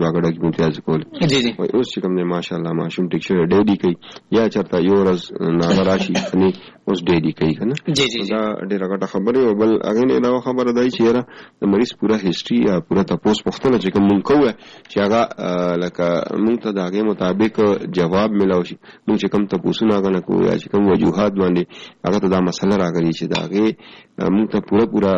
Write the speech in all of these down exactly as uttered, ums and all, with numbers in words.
هغه ډاکومنټریز کول جی جی اوس چې کوم نه ماشاءالله ماشوم ټیک شوی ډېډي کوي یا چرته یو ورځ نه راشي کني اوس ډېډي کوي کنه جی جی دا ډېر غټه خبره او بل هغه نه علاوه خبره دی چې یاره د مریض پوره هیستوري یا پوره تاسو پوښتنه چې کوم کوه چې هغه لکه موږ ته د هغه مطابق جواب ملو شي موږ چې کوم تاسو نه غنه کوو یا چې کوم وجوهات باندې هغه ته دا مسله راغلي چې دا هغه موږ ته پوره پوره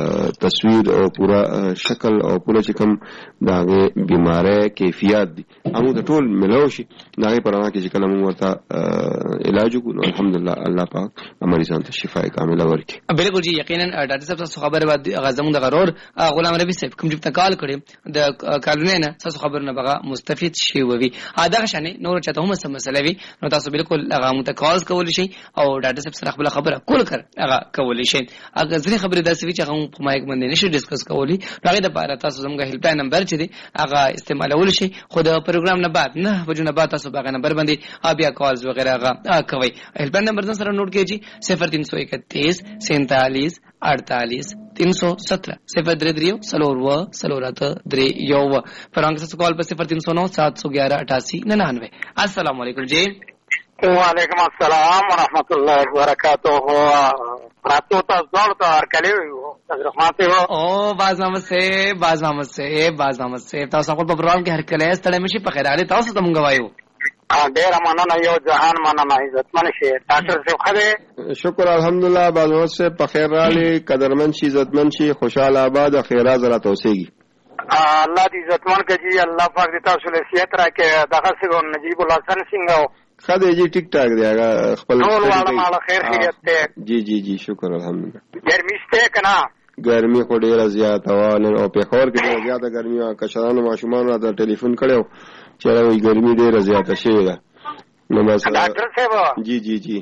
تصویر او پوره شکل او پوره چې کوم دا هغه بیماری کیفیت دي هغه ته ټول ملو شي دا هغه پرانه کې چې کله موږ ورته علاج وکړو الحمدلله الله پاک مریضان ته شفای کامله ورکړي. بالکل جی یقینا ډاکټر صاحب تاسو خبره بعد غزمون د غرور غلام ربی صاحب کوم چې تکال کړي د کالونه نه تاسو خبر نه بغا مستفید شي وي ادا شانه نور چاته هم سم مسله وي نو تاسو بالکل هغه متکاز کول شي او ډاکټر صاحب سره خپل خبره کول کړ هغه کول شي اګه ځنې خبره داسې وي چې هغه په مایک باندې نشي ډیسکس کولی هغه د پاره تاسو زموږ هیلپ لاین نمبر چې دی هغه استعمالول شي خو د پروګرام نه بعد نه وجونه بعد تاسو هغه نمبر باندې بیا کالز وغیرہ هغه کوي هیلپ لاین نمبر سره نوٹ کیجئے صفر تین سو اکتیس سینتالیس अड़तालीस तीन सौ सत्रह सिफर द्रे द्रियो सलोर व सलोरत द्रे यो व फरांग से कॉल पर सिफर तीन सौ नौ सात सौ ग्यारह अठासी निन्यानवे. अस्सलाम वालेकुम जी. वालेकुम अस्सलाम व रहमतुल्लाहि व बरकातुहू. रातो तस दौड़ तो और कले रहमाते हो ओ बाज मोहम्मद से बाज मोहम्मद से बाज मोहम्मद से तاسو خپل پروګرام کې هر کله ستړی مشي په خیر علي تاسو ته مونږ وایو ډیر مننه یو جهان مننه عزت منشي ډاکټر صاحب خدای شکر الحمدلله بازو سے په خیر رالي قدرمن شي عزتمن شي خوشاله آباد خیرات زرا توسيږي الله دې عزتمن کړي الله پاک دې تاسو له سیات راکې دغه څنګه نجیب الحسن سنگ خدای جی ټیک ټاک دی هغه خپل ټول والا مال خیر خیریت ته جی جی جی شکر الحمدلله ګرمي شته کنه ګرمي خو ډیره زیاته و او په خور کې ډیره زیاته ګرمي او کشرانو ماشومان راته ټلیفون کړو چې راوي ګرمي ډیره زیاته شوې ده نو بس ډاکټر صاحب جی جی جی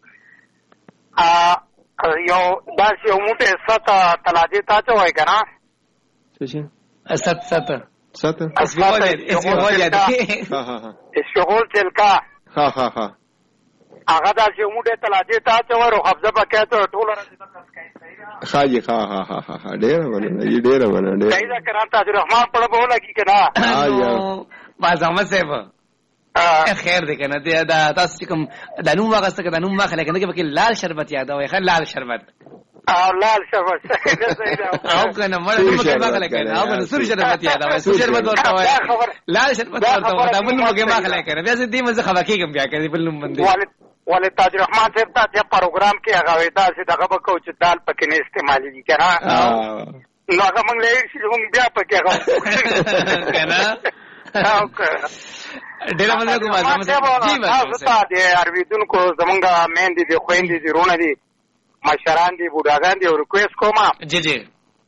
ا یو داس یو موټه ست تلاجه تا چوي کنه څه شي ست ست ست اسمه هو دي ها ها ها شغل تلکا ها ها ها هغه داس یو موټه تلاجه تا چوي حفظه پکې ته ټول راځي خاجي ها ها ها ها ډیره ونه یی ډیره ونه ډیره کایدا کران تاسو رحمان په بوله کی کنه ها باز احمد صاحب خیر دې کنه دا تاسو کوم د نوم واغسته د نوم واخله کنه کې لال شربت یاد وای خل لال شربت او لال شربت او کنه مړ نوم کې واخله کنه او کنه سور شربت یاد وای سور شربت ورته وای لال شربت ورته وای دا نوم کې واخله کنه بیا دې مزه خوا کې کوم بیا کوي بل نوم باندې ولې تاج رحمان صاحب ته پروګرام کې هغه ودا چې دغه به کوچ دال پکې نه استعمالي دي کنه نو هغه موږ لې چې موږ بیا پکې هغه کنه او ډېر مننه کوم تاسو جی تاسو ته ارویدونکو زمونږه مېندې دي خويندې دي رونه دي مشران دي بوډاګان دي او ریکوست کوم جی جی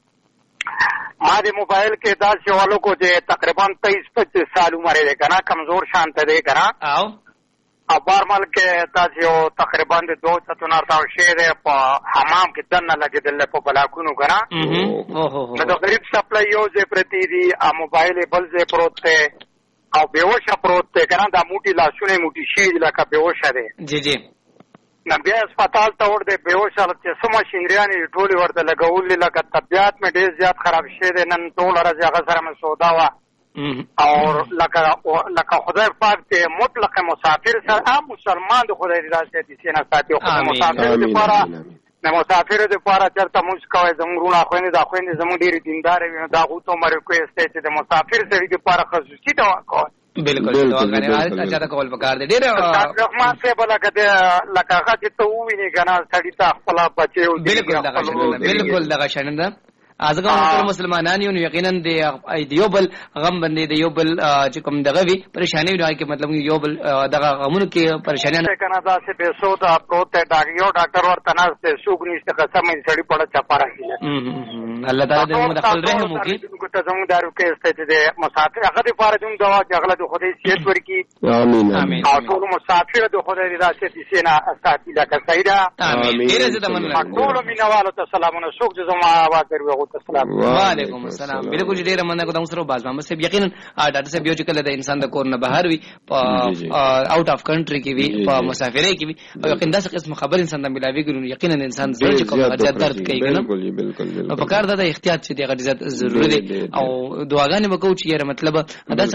ما دې موبایل کې دا سوالو کو چې تقریبا तेईस पच्चीस سال عمر دی کنه کمزور شانت دی کنه او ابار مل کې تاسو تقریبا د دوه ستونار تاو شه ده په حمام کې دنه لګیدل په بلاکونو کنه او هو نو د غریب سپلای یو ځای پرتی دي ا موبایل بل ځای پروت ته او بیوشه پروت ته کنه دا موټي لاسونه موټي شي لکه بیوشه ده جی جی نو بیا هسپتال ته ور دي بیوشه چې سم شینریانې ټولي ورته لګول لکه طبيعت مې ډېر زیات خراب شه ده نن ټول راځي هغه سره مې سودا وا اور لکه لکه خدای پاک ته مطلق مسافر سره عام مسلمان د خدای رضا ته دي سينه ساتي او مسافر لپاره نه مسافر لپاره چرته موږ کوي زموږونه خوينه دا خوينه زموږ ډېر دیندار وي دا غو ته مر کوي چې د مسافر سره لپاره خصوصي دوا کوي بالکل دعا غره اچھا دا کول وکړ دې ډېر رحمان صاحب لکه لکه هغه چې ته ویني کنه سړی ته خپل بچو بالکل دا بالکل دا شننده ازګه ټول مسلمانان یو یقینا د یو بل غم باندې د یو بل چې کوم دغه وی پریشانی وي کې مطلب یو بل دغه غمونو کې پریشانی نه کنه دا چې به سو دا پروت ډاکټر ډاکټر ورته نه ته سوق نشته قسم یې سړی پړه چپا راځي الله تعالی دې موږ خپل رحم وکړي ګټه زموږ دارو کې ستې دې مسافر هغه دې فارجون دوا چې هغه د خدای سیت ورکی امين امين او ټول مسافر د خدای رضا ته سینا ساتي لکه سیدا امين ډیر زه مننه ټول مینوالو ته سلامونه شوق زما आवाज درو السلام وعلیکم السلام بالکل ډیره مننه کوم سره باز محمد صاحب یقینا ډاکټر صاحب یو چې کله د انسان د کور نه بهر وي په آوټ اف کنټری کې وي په مسافرۍ کې وي او یقینا داسې قسم خبر انسان ته ملاوي ګرون یقینا انسان زړه چې کوم غزا درد کوي کنه بالکل بالکل په کار دا احتیاط چې د غزا ضروري دي او دعاګانې وکړو چې یاره مطلب داسې